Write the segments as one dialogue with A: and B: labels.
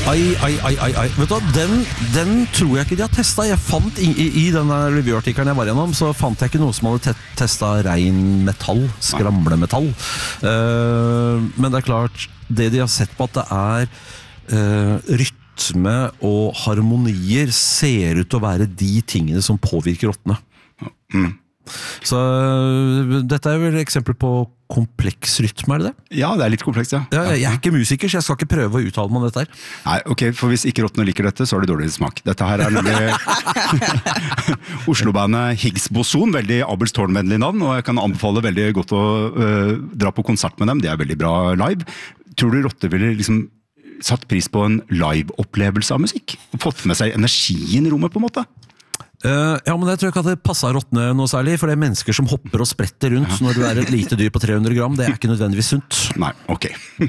A: Vet du hva, den tror jeg ikke de har testet. Jeg fant i denne review-artikkelen jeg var gjennom, så fant jeg ikke noe som hadde testet ren metall, skramlemetall. Men det er klart, det de har sett på at det er rytme og harmonier ser ut til å være de tingene som påvirker rottene. Så dette er vel et eksempel på kompleks rytme, er det det?
B: Ja, det er litt komplekst, ja.
A: Jeg er ikke musiker, så jeg skal ikke prøve å uttale meg om dette her.
B: Nei, ok, for hvis ikke rottene liker dette, så har de dårlig smak. Dette her er nemlig Oslo-bandet Higgs Boson, veldig Abels Tårnvennlig navn, og jeg kan anbefale veldig godt å dra på konsert med dem. Det er veldig bra live. Tror du rotter ville liksom satt pris på en live-opplevelse av musikk? Og fått med seg energien i rommet på en måte?
A: Ja, men jeg tror ikke at det passer rottene noe særlig, for det er mennesker som hopper og spretter rundt når du er et lite dyr på 300 gram. Det er ikke nødvendigvis sunt.
B: Nei, ok.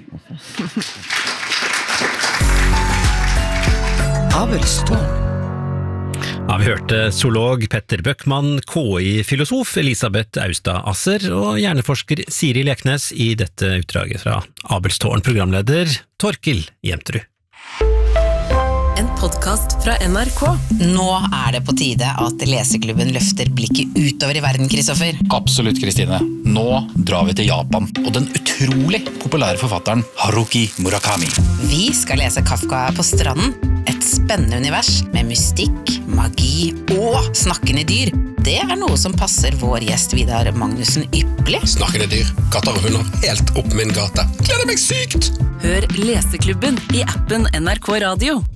C: Abelstårn.
D: Ja, vi hørte zoolog Petter Bøckmann, KI-filosof Elisabeth Austad-Asser og hjerneforsker Siri Leknes i dette utdraget fra Abelstårn, programleder Torkil Jemterud.
E: En podcast fra NRK.
C: Nå det på tide at Leseklubben løfter blikket utover i verden, Kristoffer.
F: Absolutt, Kristine. Nå drar vi til Japan, og den utrolig populære forfatteren Haruki Murakami.
C: Vi skal lese Kafka på stranden. Et spennende univers med mystikk, magi og snakkende dyr. Det noe som passer vår gjest Vidar Magnussen ypperlig.
G: Snakkende dyr, katter og hunder, helt opp min gate. Gleder meg sykt!
E: Hør Leseklubben i appen NRK Radio.